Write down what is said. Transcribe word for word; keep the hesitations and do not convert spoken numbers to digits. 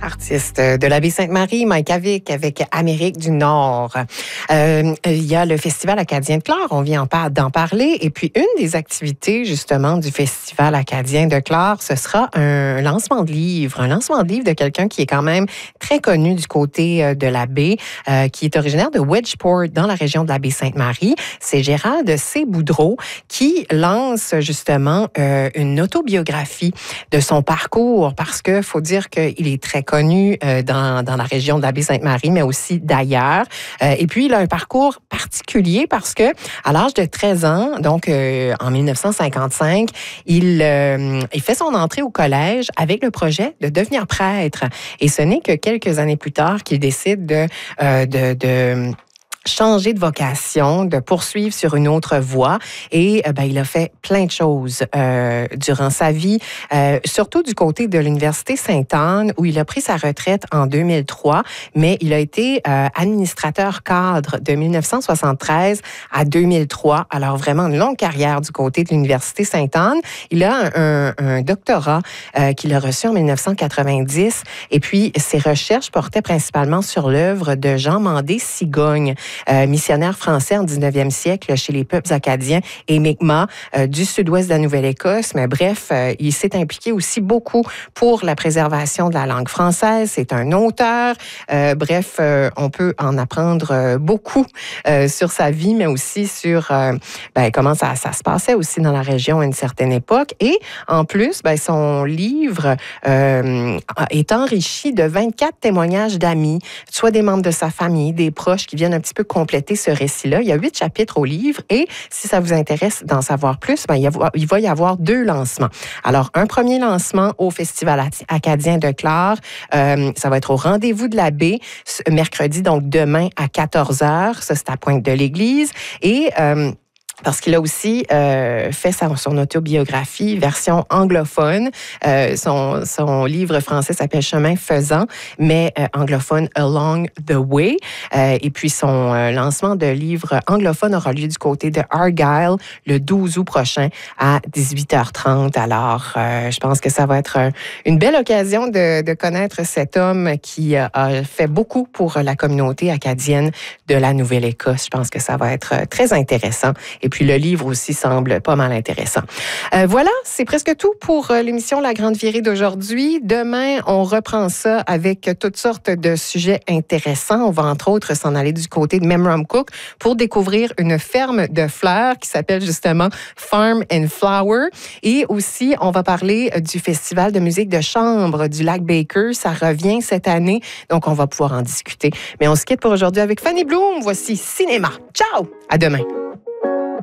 Artiste de la Baie-Sainte-Marie, Mike Avic avec Amérique du Nord. Euh, il y a le Festival acadien de Clare, on vient d'en parler. Et puis, une des activités, justement, du Festival acadien de Clare, ce sera un lancement de livre. Un lancement de livre de quelqu'un qui est quand même très connu du côté de la baie, euh, qui est originaire de Wedgeport, dans la région de la Baie-Sainte-Marie. C'est Gérard de C. Boudreau qui lance, justement, euh, une autobiographie de son parcours, parce que faut dire qu'il est très connu euh, dans, dans la région de la Baie-Sainte-Marie, mais aussi d'ailleurs. Euh, et puis, il a un parcours particulier parce que, à l'âge de treize ans, donc euh, en dix-neuf cent cinquante-cinq, il, euh, il fait son entrée au collège avec le projet de devenir prêtre. Et ce n'est que quelques années plus tard qu'il décide de, euh, de, de changer de vocation, de poursuivre sur une autre voie. Et euh, ben, il a fait plein de choses euh, durant sa vie, euh, surtout du côté de l'Université Sainte-Anne, où il a pris sa retraite en deux mille trois, mais il a été euh, administrateur cadre de dix-neuf cent soixante-treize à deux mille trois. Alors, vraiment une longue carrière du côté de l'Université Sainte-Anne. Il a un, un, un doctorat euh, qu'il a reçu en dix-neuf cent quatre-vingt-dix. Et puis, ses recherches portaient principalement sur l'œuvre de Jean Mandé-Cigogne, Euh, missionnaire français en dix-neuvième siècle chez les peuples acadiens et Mi'kmaq euh, du sud-ouest de la Nouvelle-Écosse. Mais bref, euh, il s'est impliqué aussi beaucoup pour la préservation de la langue française. C'est un auteur. Euh, bref, euh, on peut en apprendre euh, beaucoup euh, sur sa vie, mais aussi sur euh, ben, comment ça, ça se passait aussi dans la région à une certaine époque. Et en plus, ben, son livre euh, est enrichi de vingt-quatre témoignages d'amis, soit des membres de sa famille, des proches qui viennent un petit peu compléter ce récit-là. Il y a huit chapitres au livre et si ça vous intéresse d'en savoir plus, ben, il va y avoir deux lancements. Alors, un premier lancement au Festival acadien de Clare. Euh, ça va être au Rendez-vous de la Baie, mercredi, donc demain à quatorze heures. Ça, c'est à Pointe-de-l'Église. Et euh, parce qu'il a aussi euh, fait sa, son autobiographie version anglophone. Euh, son, son livre français s'appelle Chemin faisant, mais euh, anglophone Along the Way. Euh, et puis son euh, lancement de livre anglophone aura lieu du côté de Argyle le douze août prochain à dix-huit heures trente. Alors, euh, je pense que ça va être une belle occasion de, de connaître cet homme qui euh, a fait beaucoup pour la communauté acadienne de la Nouvelle-Écosse. Je pense que ça va être très intéressant. Et puis, le livre aussi semble pas mal intéressant. Euh, voilà, c'est presque tout pour l'émission La Grande Virée d'aujourd'hui. Demain, on reprend ça avec toutes sortes de sujets intéressants. On va, entre autres, s'en aller du côté de Memramcook pour découvrir une ferme de fleurs qui s'appelle justement Farm and Flower. Et aussi, on va parler du Festival de musique de chambre du Lac Baker. Ça revient cette année, donc on va pouvoir en discuter. Mais on se quitte pour aujourd'hui avec Fanny Bloom. Voici Cinéma. Ciao! À demain.